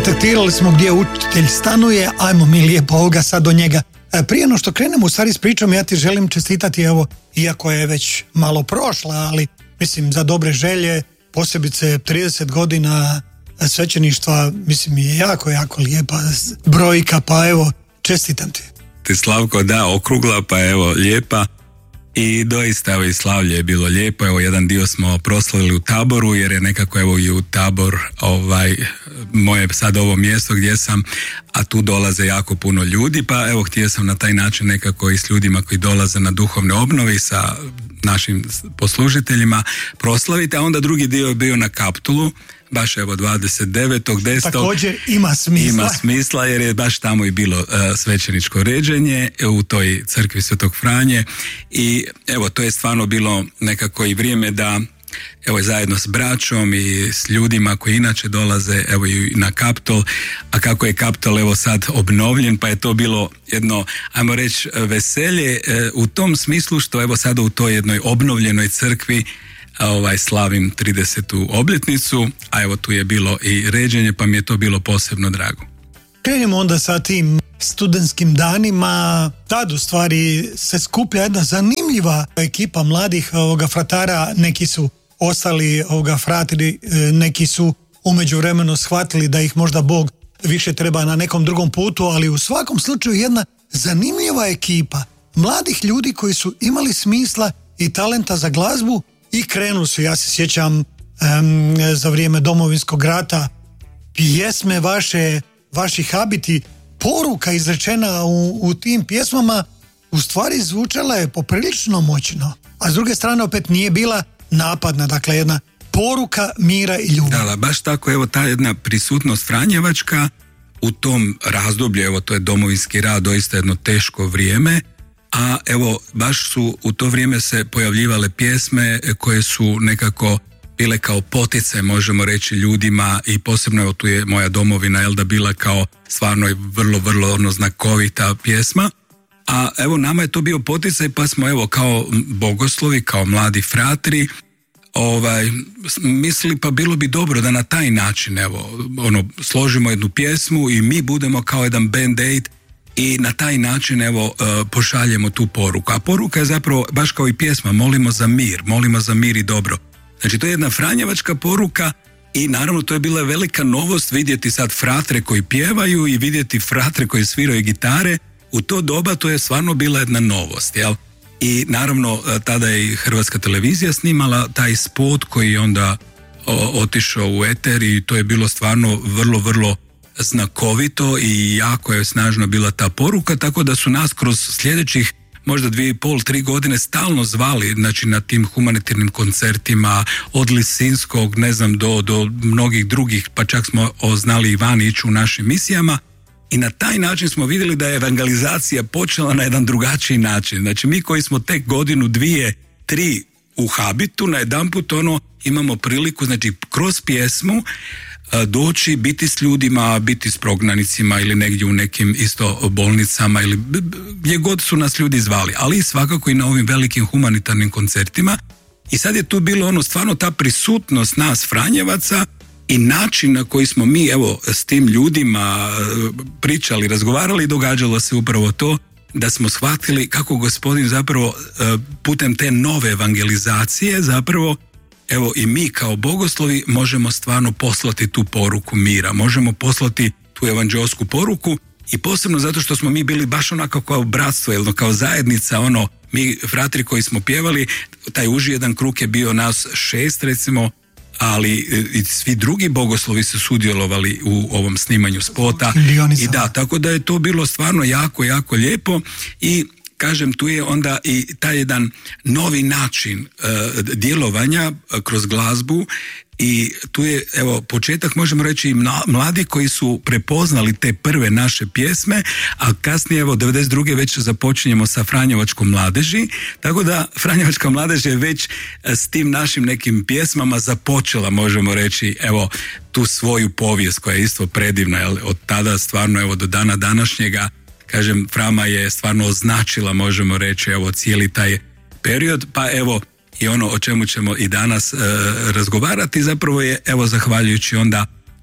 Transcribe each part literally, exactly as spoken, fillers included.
detektirali smo gdje učitelj stanuje, ajmo mi lijepo ovoga sad do njega. Prije no što krenemo u stvari s pričom, ja ti želim čestitati, evo, iako je već malo prošla, ali mislim za dobre želje, posebice trideset godina svećeništva, mislim je jako, jako lijepa brojka, pa evo, čestitam ti. Ti Slavko, da, okrugla, pa evo, lijepa. I doista, evo, i slavlje je bilo lijepo, evo, jedan dio smo proslavili u Taboru, jer je nekako, evo, i u Tabor, ovaj, moje sad ovo mjesto gdje sam, a tu dolaze jako puno ljudi, pa evo, htio sam na taj način nekako i s ljudima koji dolaze na duhovne obnovi sa našim poslužiteljima proslaviti, a onda drugi dio je bio na Kaptolu, baš evo dvadeset devetog desetog Također ima smisla. Ima smisla jer je baš tamo i bilo uh, svećeničko ređenje u toj crkvi Svetog Franje i evo to je stvarno bilo nekako i vrijeme da evo zajedno s braćom i s ljudima koji inače dolaze evo i na Kaptol, a kako je Kaptol evo sad obnovljen, pa je to bilo jedno, ajmo reći, veselje uh, u tom smislu što evo sada u toj jednoj obnovljenoj crkvi ovaj slavim tridesetu obljetnicu, a evo tu je bilo i ređenje, pa mi je to bilo posebno drago. Krenemo onda sa tim studentskim danima. Tad u stvari se skuplja jedna zanimljiva ekipa mladih ovoga fratara, neki su ostali ovoga fratri, neki su u međuvremenu shvatili da ih možda Bog više treba na nekom drugom putu, ali u svakom slučaju jedna zanimljiva ekipa mladih ljudi koji su imali smisla i talenta za glazbu i krenuli su, ja se sjećam um, za vrijeme Domovinskog rata, pjesme vaše, vaši habiti, poruka izrečena u, u tim pjesmama u stvari zvučala je poprilično moćno, a s druge strane opet nije bila napadna, dakle jedna poruka mira i ljubavi. Da, baš tako, evo ta jedna prisutnost franjevačka u tom razdoblju, evo to je Domovinski rat, doista jedno teško vrijeme, a evo baš su u to vrijeme se pojavljivale pjesme koje su nekako bile kao poticaj, možemo reći, ljudima i posebno evo tu je Moja domovina, jel da, bila kao stvarno vrlo, vrlo ono znakovita pjesma, a evo nama je to bio poticaj, pa smo evo kao bogoslovi, kao mladi fratri ovaj, mislili pa bilo bi dobro da na taj način evo ono složimo jednu pjesmu i mi budemo kao jedan band-aid i na taj način evo uh, pošaljemo tu poruku. A poruka je zapravo baš kao i pjesma, molimo za mir, molimo za mir i dobro. Znači to je jedna franjevačka poruka i naravno to je bila velika novost vidjeti sad fratre koji pjevaju i vidjeti fratre koji sviraju gitare. U to doba to je stvarno bila jedna novost, jel? I naravno tada je i Hrvatska televizija snimala taj spot koji je onda o, otišao u eter i to je bilo stvarno vrlo, vrlo znakovito i jako je snažna bila ta poruka, tako da su nas kroz sljedećih možda dvije i pol, tri godine stalno zvali, znači na tim humanitarnim koncertima od Lisinskog, ne znam, do, do mnogih drugih, pa čak smo znali i vani ići u našim misijama i na taj način smo vidjeli da je evangelizacija počela na jedan drugačiji način. Znači mi koji smo tek godinu, dvije, tri u habitu, na jedanput ono imamo priliku, znači kroz pjesmu doći, biti s ljudima, biti s prognanicima ili negdje u nekim isto bolnicama ili gdje god su nas ljudi zvali, ali svakako i na ovim velikim humanitarnim koncertima. I sad je tu bilo ono stvarno ta prisutnost nas Franjevaca i način na koji smo mi evo s tim ljudima pričali, razgovarali, događalo se upravo to da smo shvatili kako Gospodin zapravo putem te nove evangelizacije zapravo evo i mi kao bogoslovi možemo stvarno poslati tu poruku mira, možemo poslati tu evanđeosku poruku i posebno zato što smo mi bili baš onako kao bratstvo, jelno, kao zajednica, ono, mi fratri koji smo pjevali, taj uži jedan krug je bio nas šest recimo, ali i svi drugi bogoslovi su sudjelovali u ovom snimanju spota i da, tako da je to bilo stvarno jako, jako lijepo i kažem, tu je onda i taj jedan novi način uh, djelovanja uh, kroz glazbu i tu je, evo, početak možemo reći i mladi koji su prepoznali te prve naše pjesme, a kasnije, evo, devedeset druge već započinjemo sa Franjevačkom mladeži, tako da Franjevačka mladež je već s tim našim nekim pjesmama započela, možemo reći, evo, tu svoju povijest koja je isto predivna, jel, od tada stvarno, evo, do dana današnjega, kažem, Frama je stvarno označila, možemo reći, evo, cijeli taj period, pa evo, i ono o čemu ćemo i danas e, razgovarati zapravo je, evo, zahvaljujući onda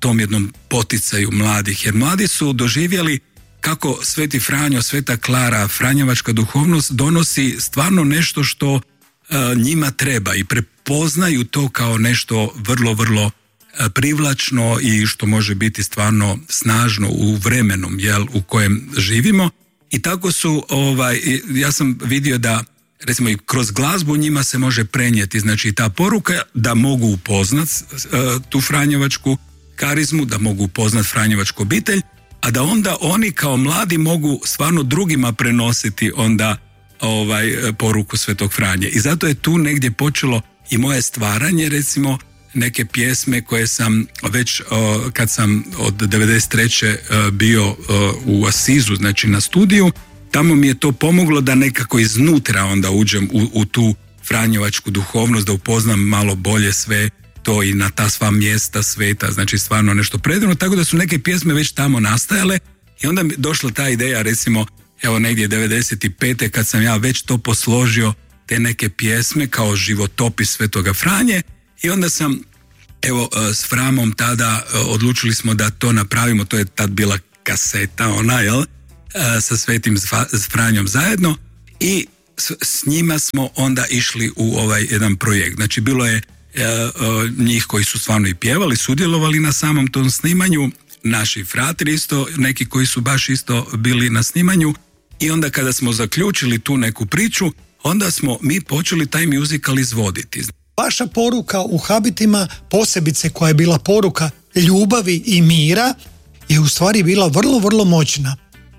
tom jednom poticaju mladih, jer mladi su doživjeli kako Sveti Franjo, Sveta Klara, franjevačka duhovnost donosi stvarno nešto što uh, njima treba i prepoznaju to kao nešto vrlo, vrlo uh, privlačno i što može biti stvarno snažno u vremenom, jel, u kojem živimo. I tako su, ovaj, ja sam vidio da recimo i kroz glazbu njima se može prenijeti, znači ta poruka da mogu upoznati uh, tu franjevačku karizmu, da mogu upoznati franjevačku obitelj, a da onda oni kao mladi mogu stvarno drugima prenositi onda ovaj poruku Svetog Franje. I zato je tu negdje počelo i moje stvaranje, recimo neke pjesme koje sam već uh, kad sam od devedeset treće Uh, bio uh, u Asizu, znači na studiju, tamo mi je to pomoglo da nekako iznutra onda uđem u, u tu franjevačku duhovnost, da upoznam malo bolje sve to i na ta sva mjesta sveta, znači stvarno nešto predivno, tako da su neke pjesme već tamo nastajale i onda mi došla ta ideja, recimo, evo negdje devedeset pete kad sam ja već to posložio, te neke pjesme kao životopis Svetoga Franje, i onda sam, evo, s Framom tada odlučili smo da to napravimo, to je tad bila kaseta, ona, jel, sa Svetim Franjom zajedno, i s, s njima smo onda išli u ovaj jedan projekt. Znači bilo je e, e, njih koji su stvarno i pjevali, sudjelovali na samom tom snimanju, naši fratri isto, neki koji su baš isto bili na snimanju, i onda kada smo zaključili tu neku priču, onda smo mi počeli taj muzikal izvoditi. Vaša poruka u Habitima, posebice koja je bila poruka ljubavi i mira, je u stvari bila vrlo, vrlo moćna.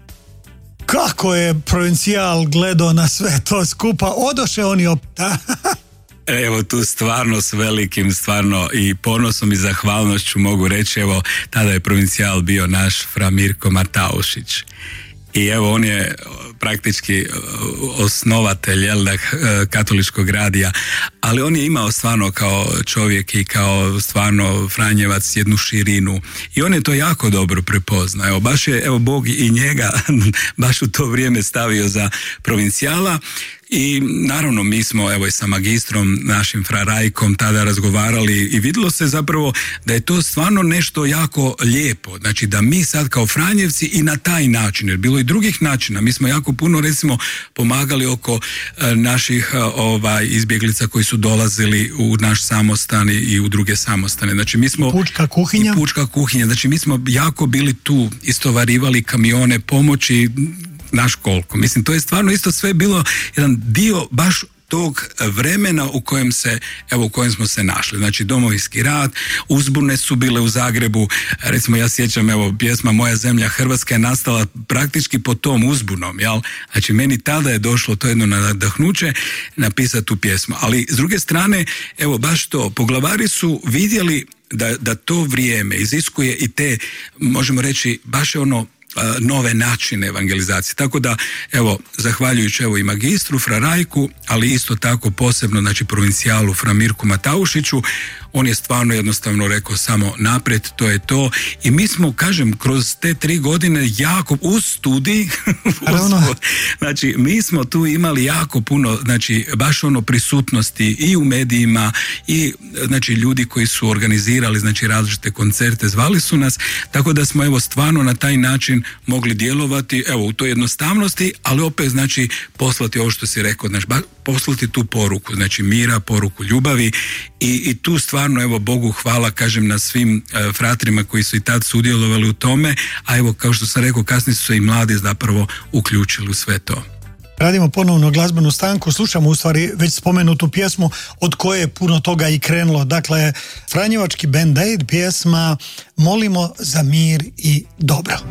Kako je provincijal gledao na sve to skupa, odoše oni opet. Evo tu stvarno s velikim stvarno i ponosom i zahvalnošću mogu reći, evo tada je provincijal bio naš fra Mirko Mataušić. I evo on je praktički osnovatelj, jel, katoličkog radija, ali on je imao stvarno kao čovjek i kao stvarno Franjevac jednu širinu i on je to jako dobro prepoznao. Evo baš je, evo Bog i njega baš u to vrijeme stavio za provincijala. I naravno mi smo evo i sa magistrom našim fra Rajkom tada razgovarali i vidjelo se zapravo da je to stvarno nešto jako lijepo, znači da mi sad kao Franjevci i na taj način, jer bilo i drugih načina, mi smo jako puno recimo pomagali oko e, naših e, ovaj, izbjeglica koji su dolazili u naš samostan i u druge samostane, znači mi smo pučka kuhinja, i pučka kuhinja, znači mi smo jako bili tu, istovarivali kamione pomoći, naš koliko. Mislim, to je stvarno isto sve bilo jedan dio baš tog vremena u kojem se, evo u kojem smo se našli. Znači, Domovinski rat, uzbune su bile u Zagrebu, recimo ja sjećam, evo, pjesma Moja zemlja Hrvatska je nastala praktički pod tom uzbunom, jel? Znači, meni tada je došlo to jedno nadahnuće napisati tu pjesmu. Ali, s druge strane, evo, baš to, poglavari su vidjeli da, da to vrijeme iziskuje i te, možemo reći, baš je ono nove načine evangelizacije. Tako da, evo, zahvaljujući evo i magistru, fra Rajku, ali isto tako posebno, znači, provincijalu fra Mirku Mataušiću, on je stvarno jednostavno rekao samo naprijed, to je to. I mi smo, kažem, kroz te tri godine jako, uz studij, znači, mi smo tu imali jako puno, znači, baš ono prisutnosti i u medijima i, znači, ljudi koji su organizirali, znači, različite koncerte, zvali su nas, tako da smo, evo, stvarno na taj način mogli djelovati, evo, u toj jednostavnosti, ali opet, znači, poslati ovo što si rekao, znači, poslati tu poruku, znači, mira, poruku ljubavi i, i tu stvarno, evo, Bogu hvala, kažem, na svim e, fratrima koji su i tad sudjelovali u tome, a evo, kao što sam rekao, kasnije su se i mladi zapravo uključili u sve to. Radimo ponovno glazbenu stanku, slušamo u stvari već spomenutu pjesmu od koje je puno toga i krenulo. Dakle, franjevački Band Aid, pjesma Molimo za mir i dobro.